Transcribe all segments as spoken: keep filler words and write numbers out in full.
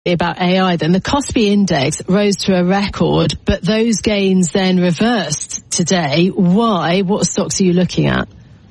about A I then. The Kospi index rose to a record, but those gains then reversed today. Why? What stocks are you looking at?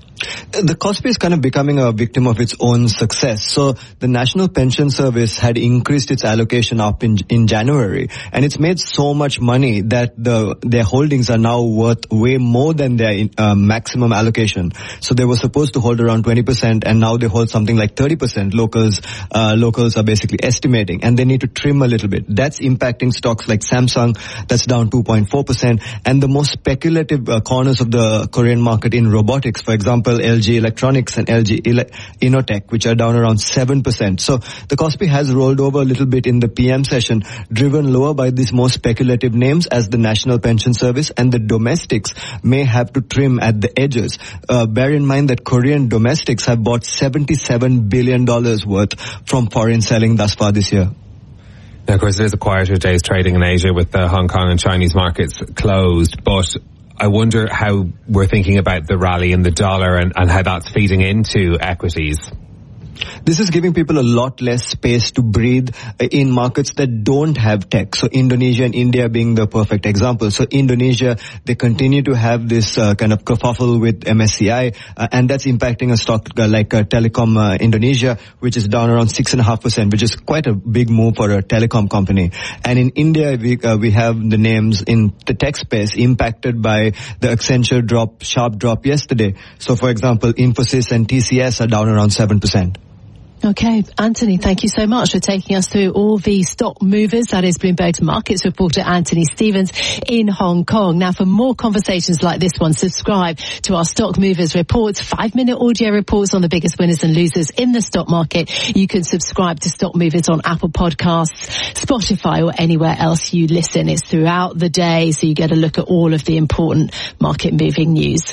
The Kospi is kind of becoming a victim of its own success. So the National Pension Service had increased its allocation up in in January, and it's made so much money that the their holdings are now worth way more than their uh, maximum allocation. So they were supposed to hold around twenty percent, and now they hold something like thirty percent. Locals, uh, locals are basically estimating, and they need to trim a little bit. That's impacting stocks like Samsung, that's down two point four percent, and the most speculative uh, corners of the Korean market in robotics, for example, L G Electronics and L G Inotech, which are down around seven percent. So the Kospi has rolled over a little bit in the P M session, driven lower by these more speculative names as the National Pension Service, and the domestics may have to trim at the edges. Uh, bear in mind that Korean domestics have bought seventy-seven billion dollars worth from foreign selling thus far this year. Now, of course, it is a quieter day's trading in Asia with the Hong Kong and Chinese markets closed, but I wonder how we're thinking about the rally in the dollar and, and how that's feeding into equities. This is giving people a lot less space to breathe in markets that don't have tech. So Indonesia and India being the perfect example. So Indonesia, they continue to have this uh, kind of kerfuffle with M S C I, uh, and that's impacting a stock uh, like uh, Telecom uh, Indonesia, which is down around six and a half percent, which is quite a big move for a telecom company. And in India, we uh, we have the names in the tech space impacted by the Accenture drop, sharp drop yesterday. So, for example, Infosys and T C S are down around seven percent. Okay, Anthony, thank you so much for taking us through all the stock movers. That is Bloomberg's markets reporter Anthony Stevens in Hong Kong. Now, for more conversations like this one, subscribe to our Stock Movers reports, five-minute audio reports on the biggest winners and losers in the stock market. You can subscribe to Stock Movers on Apple Podcasts, Spotify, or anywhere else you listen. It's throughout the day, so you get a look at all of the important market-moving news.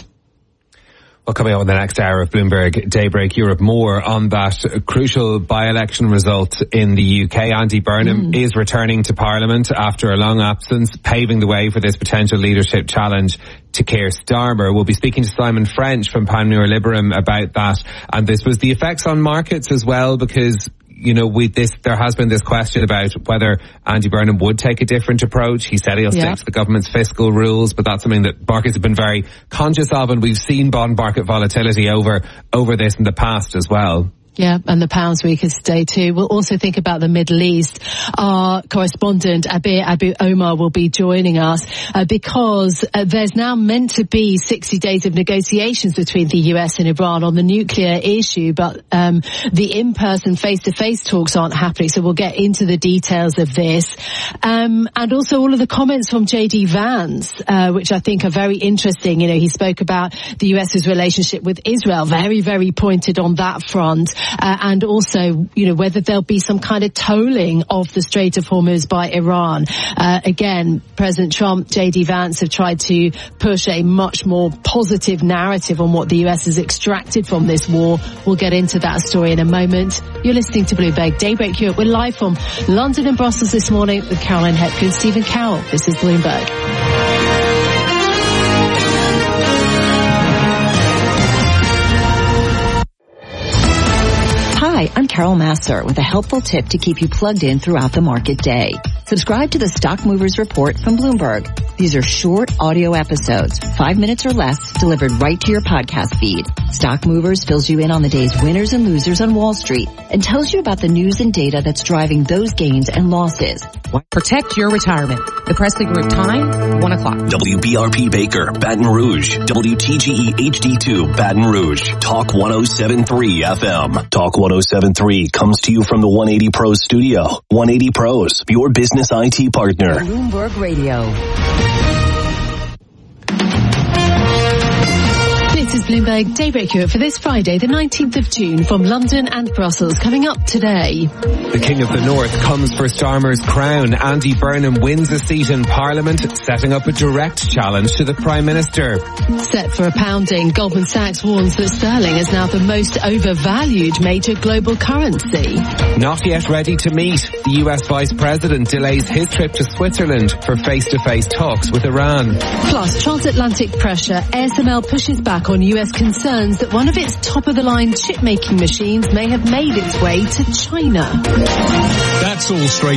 Well, coming up in the next hour of Bloomberg Daybreak Europe, more on that crucial by-election result in the U K. Andy Burnham mm. is returning to Parliament after a long absence, paving the way for this potential leadership challenge to Keir Starmer. We'll be speaking to Simon French from Panmure Liberum about that. And this was the effects on markets as well, because you know, with this, there has been this question about whether Andy Burnham would take a different approach. He said he'll yeah. stick to the government's fiscal rules, but that's something that markets have been very conscious of, and we've seen bond market volatility over, over this in the past as well. Yeah, and the pound's weaker today too. We'll also think about the Middle East. Our correspondent, Abir Abu Omar, will be joining us uh, because uh, there's now meant to be sixty days of negotiations between the U S and Iran on the nuclear issue, but um, the in-person face-to-face talks aren't happening, so we'll get into the details of this. Um, and also all of the comments from J D Vance, uh, which I think are very interesting. You know, he spoke about the US's relationship with Israel, very, very pointed on that front. Uh, and also, you know, whether there'll be some kind of tolling of the Strait of Hormuz by Iran. Uh, again, President Trump, J D Vance have tried to push a much more positive narrative on what the U S has extracted from this war. We'll get into that story in a moment. You're listening to Bloomberg Daybreak Europe. We're live from London and Brussels this morning with Caroline Hepker and Stephen Carroll. This is Bloomberg. Hi, I'm Carol Massar with a helpful tip to keep you plugged in throughout the market day. Subscribe to the Stock Movers Report from Bloomberg. These are short audio episodes, five minutes or less, delivered right to your podcast feed. Stock Movers fills you in on the day's winners and losers on Wall Street and tells you about the news and data that's driving those gains and losses. Protect your retirement. The Presley Group time, one o'clock. W B R P Baker, Baton Rouge. W T G E H D two, Baton Rouge. Talk one oh seven point three F M. Talk one oh seven point three comes to you from the one eighty Pros studio. one eighty Pros, your business I T partner. Bloomberg Radio. This is Bloomberg Daybreak Europe for this Friday, the nineteenth of June, from London and Brussels. Coming up today, the King of the North comes for Starmer's crown. Andy Burnham wins a seat in Parliament, setting up a direct challenge to the Prime Minister. Set for a pounding, Goldman Sachs warns that sterling is now the most overvalued major global currency. Not yet ready to meet. The U S Vice President delays his trip to Switzerland for face-to-face talks with Iran. Plus, transatlantic pressure, A S M L pushes back on U S concerns that one of its top-of-the-line chip-making machines may have made its way to China. That's all straight.